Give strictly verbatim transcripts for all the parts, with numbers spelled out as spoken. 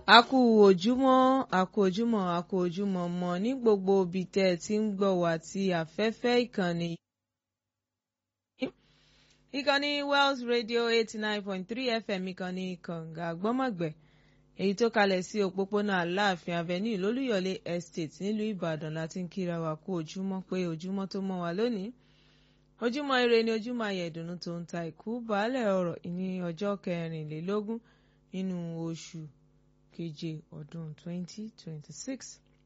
A kú ojúmọ́, a kú ojúmọ́, a kú ojúmọ́ mọ́ ní gbogbo ibi tẹ́ ẹ ti ń gbọ́ wá tí afẹ́fẹ́ ìkànnì. Ìkànnì Wells Radio eighty nine point three F M ìkànnì Kànga Gbọ́mọ̀gbẹ́ èyí tó kalẹ̀ sí òpópónà Aláàfin Avenue lólúyọ̀lé Estate nílùú Ìbàdàn láti ń kíra wa kú ojúmọ́ pé ojúmọ́ tó mọ́ wa lónìí. Ojúmọ́ ire ni ojúmọ́ ayẹ̀dùnú tó ń ta ìkú baálẹ̀ ọ̀rọ̀ ní ọjọ́ kẹrìnlélógún nínú oṣù keje ọdún twenty twenty-six.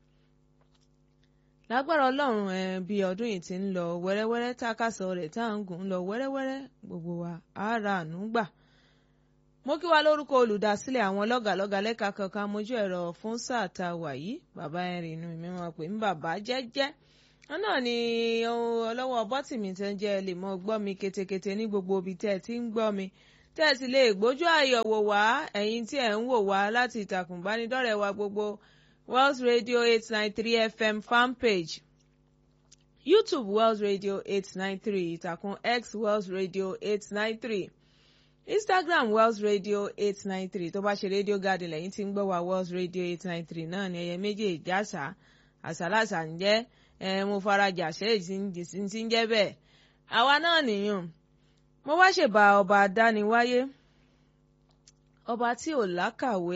Lágbára Ọlọ́run ẹ bí ọdún yìí ti ń lọ wẹ́rẹ́wẹ́rẹ́ tákàsọ rẹ̀ tá à ń gùn lọ wẹ́rẹ́wẹ́rẹ́ gbogbo wa á ra àánú gbà. Mo kí wa lórúkọ olùdásílẹ̀ àwọn lọ́gàlọ́gà lẹ́ka kankan mojú ẹ̀rọ fún sáà tá a wà yìí bàbá ẹ̀rìn inú mi wọn pè ń bàbá jẹ́jẹ́. Wọn náà ni ọlọ́wọ́ bọ́tìmì tẹ́ ń jẹ́ lè mọ gbọ́ mi ketekete ní gbogbo ibi tẹ́ ẹ ti ń gbọ́ mi. Tẹ́ ẹ sì lè gbójú àyẹ̀wò wá ẹ̀yin tí ẹ̀ ń wò wá láti ìtàkùn ìbánidọ́rẹ̀ẹ́ wa gbogbo Wells Radio eight nine three F M fanpage, YouTube Wells Radio eight nine three, ìtàkùn X Wells Radio eight nine three, Instagram Wells Radio eight nine three. Tó bá ṣe Radio Garden lẹ́yìn tí ń gbọ́ wa Wells Radio eight nine three náà ni ẹyẹ méjì ìjàsà àsálàsà ń jẹ́ ẹ mo farajà ṣe é ti ń jẹ́ bẹ́ẹ̀. Àwa náà nìyàn. Mo wá ṣèbà ọba adániwáyé, ọba tí ò lákàwé,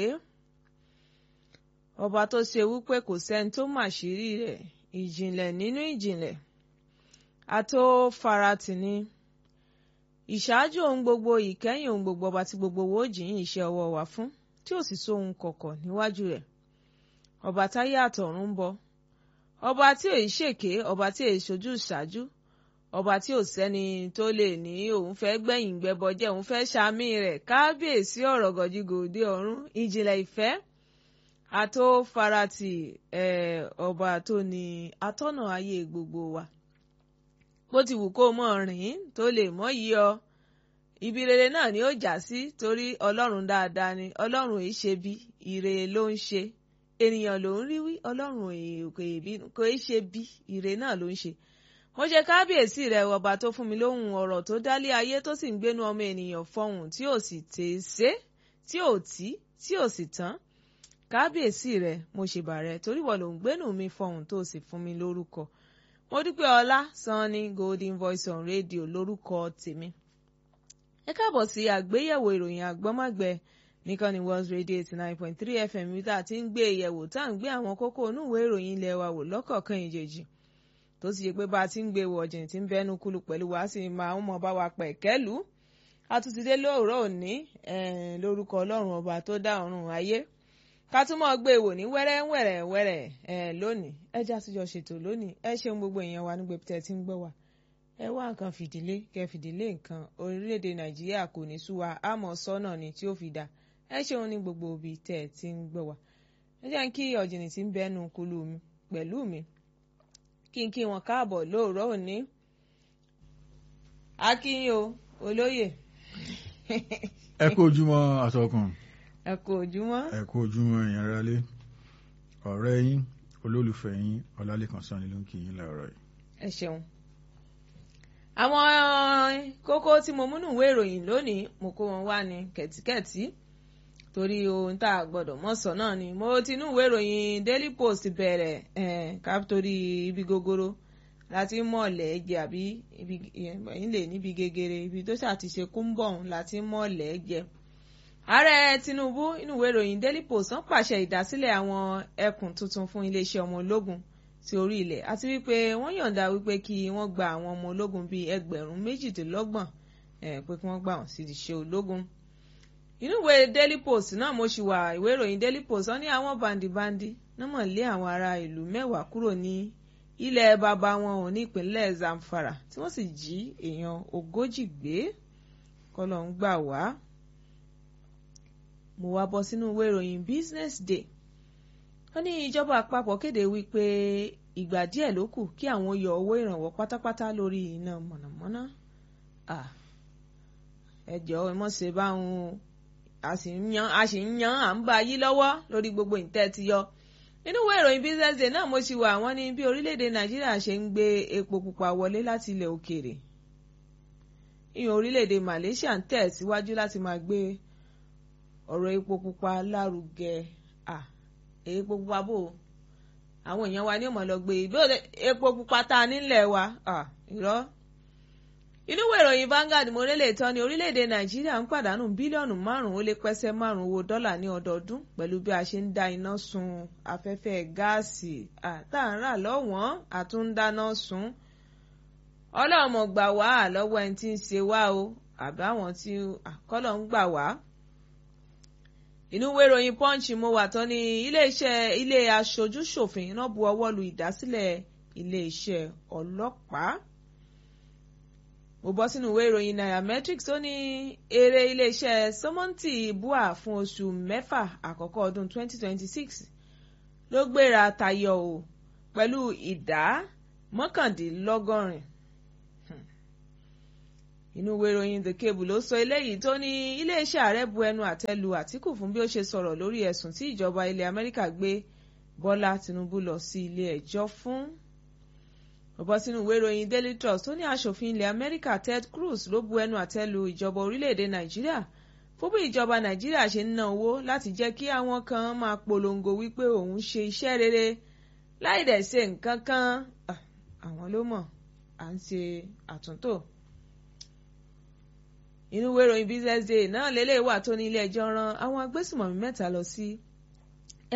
ọba tó ṣe wípé kò sẹ́ni tó màṣírí rẹ̀, ìjìnlẹ̀ nínú ìjìnlẹ̀, àtó faratì ni, ìṣáájú ohun gbogbo ìkẹyìn ohun gbogbo, ọba tí gbogbo wo jìyìn iṣẹ́ ọwọ́ wa fún, tí ò sì sóhun kọ̀kọ̀ níwájú rẹ̀, ọba táyé àtọ̀run ń bọ̀, ọba tí ò ṣèké, ọba tí ò ṣojú ìṣáájú, ọba tí ò sẹ́ni tó lè ní òun fẹ́ gbẹ̀yìn gbẹbọjẹ́ òun fẹ́ ṣàmì rẹ̀, kábíyèsí ọ̀rọ̀ gọ̀jígòdè ọ̀run, ìjìnlẹ̀ ìfẹ́, àtó faratì ẹ̀ ọba tó ní atọ́nà ayé gbogbo wa. Bó ti wù kó mọ̀ rìn tó lè mọ̀ yí ọ, ibi rere náà ni ó já sí torí ọlọ́run dáadáa ni, ọlọ́run èé ṣe bí, ire ló ń ṣe, ènìyàn ló ń rí wí, ọlọ́run kò é ṣe bí, ire náà ló ń ṣe. Mo ṣe kábíyèsí rẹ ọba tó fún mi lóhùn ọ̀rọ̀ tó dálé ayé tó sì ń gbénu ọmọ ènìyàn fọhùn tí ò sì tèsé tí ò tí tí ò sì tán. Kábíyèsí rẹ mo ṣèbà rẹ torí wọ́n ló ń gbénu mi fọhùn tó sì fún mi lórúkọ. Mo dúpẹ́ ọlá Sanni Golden Voice on Radio lórúkọ tèmi. Ẹ káàbọ̀ sí àgbéyẹ̀wò ìròyìn àgbọ́mọ̀gbẹ́ nìkan ní Wells Radio eighty nine point three F M tá a ti ń gbé ìyẹ̀wò tá à ń gbé àwọn kókó onúwèé ìròyìn ilé wa wò lọ́kọ̀ọ̀kan ìjèjì. Tó sì yẹ pé bá a ti ń gbé wọ ọ̀jìn tí ń bẹ́nu kúlù pẹ̀lú wa sì máa ń mọ bá wa pẹ̀ kẹ́lù. Àtúntìdé lóòrọ̀ òní lórúkọ Ọlọ́run ọba tó dá ọ̀run ayé. Ká tún mọ́ gbé wò ní wẹ́rẹ́ wẹ́rẹ́ wẹ́rẹ́ lónìí. Ẹ já síjọ ṣètò lónìí. Ẹ ṣeun gbogbo èèyàn wa nígbè tẹ́ tí ń gbọ́ wa. Ẹ wá nǹkan fìdílé kẹ fìdílé nǹkan orílẹ̀-èdè Nàìjíríà kò ní sú wa àmọ́ sọ́nà ni tí ó fi dá. Ẹ ṣeun ní gbogbo ibi tẹ́ tí ń gbọ́ wa. Ẹ jẹ́ kí ọ̀jìnì tí ń bẹ́nu kúlù mi pẹ̀lú mi. Kí n kí wọn káàbọ̀ lóòrọ̀ òní. Akínyìn o olóyè. Ẹ kú ojúmọ́ àtọkùn. Ẹ kú ojúmọ́. Ẹ kú ojúmọ́ ẹ̀yin aráalé. Ọ̀rẹ́ yín olólùfẹ́ yín Ọlálékan Sanni ló ń kí yín láàárọ̀ yìí. Ẹ ṣeun. Àwọn kókó tí mo múnú ìwé ìròyìn lónìí mo kó wọn wá ní kẹ̀tíkẹ̀tí torí ohun tá a gbọ́dọ̀ mọ̀ sọ náà ni mo ti inú ìwé ìròyìn Daily Post bẹ̀rẹ̀ ẹ̀ ká torí ibi gogoro láti mọ̀ọ́lẹ̀ jẹ àbí ibi ẹ̀yìn lè níbi gegere ibi tó ṣàtìṣe kúńbọ̀n láti mọ̀ọ́lẹ̀ jẹ. Ààrẹ Tinubu inú ìwé ìròyìn Daily Post ń pàṣẹ ìdásílẹ̀ àwọn ẹkùn tuntun fún iléeṣẹ́ ọmọ ológun ti orí ilẹ̀ àti wípé wọ́n yọ̀ǹda wípé kí wọ́n gba àwọn ọmọ ológun bíi ẹgbẹ̀rún méjìdínlọ́gbọ̀n ẹ̀ pé kí wọ́n gbà wọ́n sí iṣẹ́ ológun. Inú ìwé Daily Post náà mo ṣì wà ìwé ìròyìn Daily Post wọ́n ní àwọn bandibandi náà mọ̀ lé àwọn ará ìlú mẹ́wàá kúrò ní ilẹ̀ bàbá wọn ò ní ìpínlẹ̀ Zamfara tí wọ́n sì jí èèyàn ogójì gbé kọ́lọ̀ ń gbà wá. Mo wá bọ́ sínú ìwé ìròyìn Business Day wọ́n ní ìjọba àpapọ̀ kéde wípé ìgbà díẹ̀ ló kù kí àwọn yọ owó ìrànwọ́ pátápátá lórí iná mọ̀nàmọ́ná. Ẹ jọ̀ọ́ ẹ mọ̀ ṣe báwọn a sì ń yan a sì ń yan à ń bá yí lọ́wọ́ lórí gbogbo ìtẹ́ ti yọ. Nínú ìwé ìròyìn Business Day náà mo ṣì wà wọ́n ní bí orílẹ̀-èdè Nàìjíríà ṣe ń gbé epo pupa wọlé láti ilẹ̀ òkèèrè. Ìyẹn orílẹ̀-èdè Malaysia ń tẹ̀ síwájú láti máa gbé ọ̀rọ̀ epo pupa lárugẹ à epo pupa bò àwọn èèyàn wa ní ọmọ lọ gbé epo pupa tá a nílẹ̀ wa irọ́. inú ìwé ìròyìn Vanguard mo rélé tán ní orílẹ̀-èdè Nàìjíríà ń pàdánù bílíọ̀nù márùn-ún ó lé pẹ́sẹ́ márùn-ún owó dọ́là ní ọdọọdún pẹ̀lú bí a ṣe ń dá iná sun afẹ́fẹ́ gáàsì àtàrà lọ́wọ́n àtúndáná sun. ọlọ́mọ gbà wá lọ́wọ́ ẹni tí ń ṣe wá o àbáwọn tí àkọ́lọ̀ ń gbà wá. inú ìwé ìròyìn Punch mo wà tán ní iléeṣẹ́ ilé aṣojú ṣòfin iná bu ọwọ́ lu ìdásílẹ̀ iléeṣẹ́ ọlọ́pàá. mo bọ́ sínú ìwé ìròyìn Nairametrics tó ní èrè iléeṣẹ́ Sọmọ́ǹtì bua fún oṣù mẹ́fà àkọ́kọ́ ọdún twenty twenty-six ló gbéra tayọ o pẹ̀lú ìdá mọ́kàndínlọ́gọ́rin. inú ìwé ìròyìn The Cable ló sọ eléyìí tó ní iléeṣẹ́ ààrẹ bu ẹnu àtẹ́ lu Àtíkù fún bí ó ṣe sọ̀rọ̀ lórí ẹ̀sùn tí ìjọba ilẹ̀ Amẹ́ríkà gbé Bọ́lá Tinubu lọ sí ilé ẹjọ́ fún. ó bọ́ sínú ìwé ìròyìn Daily Trust tó ní aṣòfin ilẹ̀ Amẹ́ríkà Ted Cruz ló bu ẹnu àtẹ́ lu ìjọba orílẹ̀-èdè Nàìjíríà fún bí ìjọba Nàìjíríà ṣe ń ná owó láti jẹ́ kí àwọn kan máa polongo wípé òun ṣe iṣẹ́ rere láì dẹ̀ ṣe nǹkan kan àwọn ló mọ̀ à ń ṣe àtúntò. inú ìwé ìròyìn Business Day náà lélẹ̀ wà tó ní ilé ẹjọ́ rán àwọn agbésùmọ̀mí mẹ́ta lọ sí